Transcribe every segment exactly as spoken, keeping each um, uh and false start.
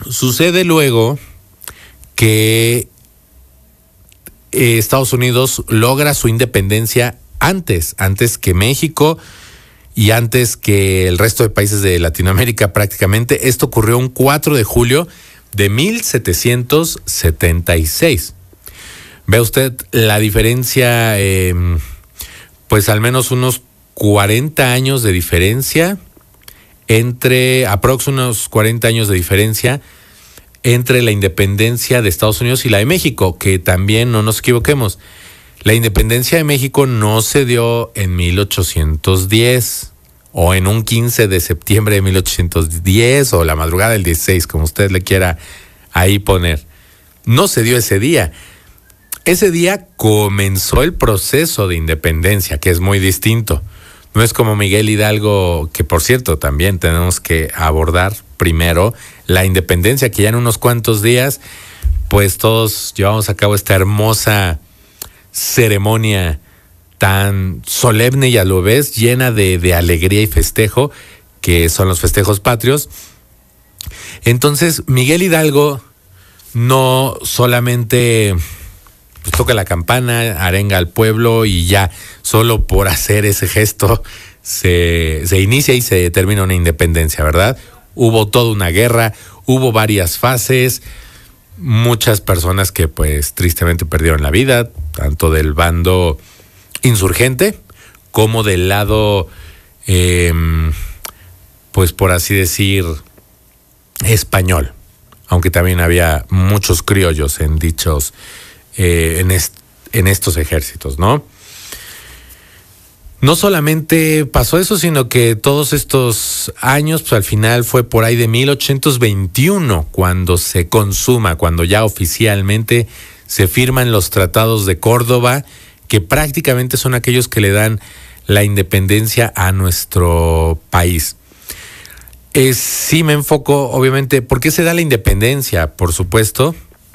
Sucede luego que eh, Estados Unidos logra su independencia antes, antes que México y antes que el resto de países de Latinoamérica prácticamente. Esto ocurrió un cuatro de julio de mil setecientos setenta y seis. Ve usted la diferencia, eh, pues al menos unos cuarenta años de diferencia entre, aproximadamente unos cuarenta años de diferencia entre la independencia de Estados Unidos y la de México, que también no nos equivoquemos. La independencia de México no se dio en mil ochocientos diez o en un quince de septiembre de mil ochocientos diez o la madrugada del dieciséis, como usted le quiera ahí poner. No se dio ese día. Ese día comenzó el proceso de independencia, que es muy distinto. No es como Miguel Hidalgo, que por cierto también tenemos que abordar primero la independencia, que ya en unos cuantos días, pues todos llevamos a cabo esta hermosa ceremonia tan solemne y a la vez llena de, de alegría y festejo, que son los festejos patrios. Entonces, Miguel Hidalgo no solamente pues, toca la campana, arenga al pueblo y ya, solo por hacer ese gesto se, se inicia y se termina una independencia, ¿verdad? Hubo toda una guerra, hubo varias fases, muchas personas que pues tristemente perdieron la vida, tanto del bando insurgente como del lado, eh, pues por así decir, español, aunque también había muchos criollos en dichos, eh, en, est- en estos ejércitos, ¿no? No solamente pasó eso, sino que todos estos años, pues al final fue por ahí de mil ochocientos veintiuno cuando se consuma, cuando ya oficialmente se firman los tratados de Córdoba, que prácticamente son aquellos que le dan la independencia a nuestro país. Eh, sí me enfoco, obviamente, ¿por qué se da la independencia? Por supuesto,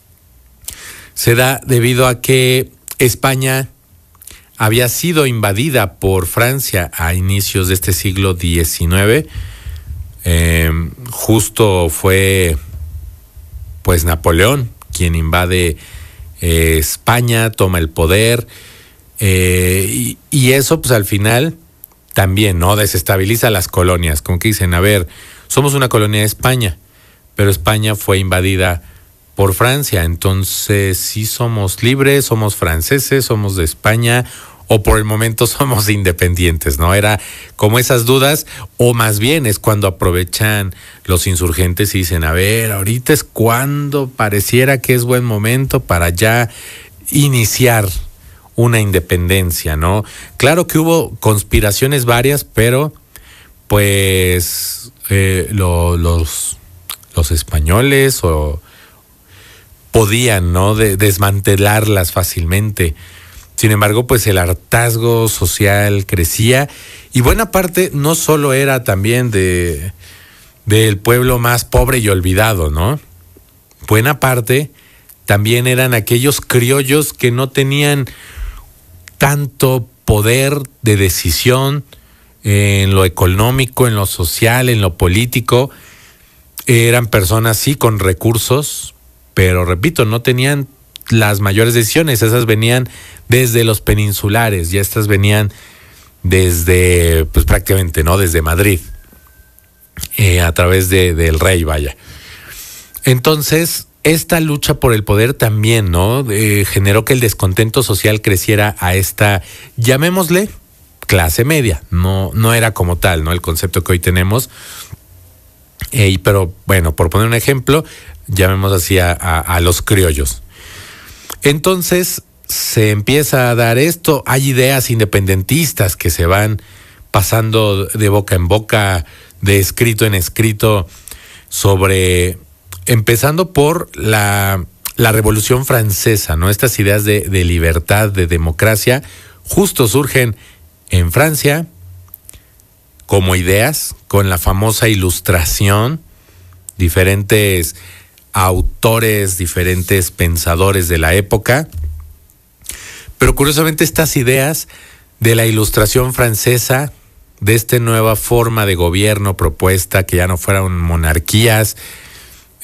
se da debido a que España había sido invadida por Francia a inicios de este siglo diecinueve. Eh, justo fue pues Napoleón quien invade eh, España, toma el poder, eh, y, y eso pues al final también, ¿no? Desestabiliza las colonias, como que dicen, a ver, somos una colonia de España, pero España fue invadida por Francia, entonces sí somos libres, somos franceses, somos de España, o por el momento somos independientes, ¿no? Era como esas dudas, o más bien es cuando aprovechan los insurgentes y dicen, a ver, ahorita es cuando pareciera que es buen momento para ya iniciar una independencia, ¿no? Claro que hubo conspiraciones varias, pero pues eh, lo, los, los españoles o podían, ¿no? De, desmantelarlas fácilmente. Sin embargo, pues el hartazgo social crecía y buena parte no solo era también de del pueblo más pobre y olvidado, ¿no? Buena parte también eran aquellos criollos que no tenían tanto poder de decisión en lo económico, en lo social, en lo político. Eran personas sí con recursos, pero repito, no tenían las mayores decisiones. Esas venían desde los peninsulares y estas venían desde, pues prácticamente, ¿no? Desde Madrid, eh, a través de, del rey, vaya. Entonces, esta lucha por el poder también, ¿no? Eh, generó que el descontento social creciera a esta, llamémosle, clase media. No, no era como tal, ¿no? El concepto que hoy tenemos. Eh, pero, bueno, por poner un ejemplo, llamemos así a, a, a los criollos. Entonces se empieza a dar esto, hay ideas independentistas que se van pasando de boca en boca, de escrito en escrito, sobre, empezando por la, la Revolución Francesa, ¿no? Estas ideas de, de libertad, de democracia, justo surgen en Francia como ideas, con la famosa Ilustración, diferentes autores, diferentes pensadores de la época. Pero curiosamente estas ideas de la Ilustración francesa, de esta nueva forma de gobierno propuesta, que ya no fueran monarquías,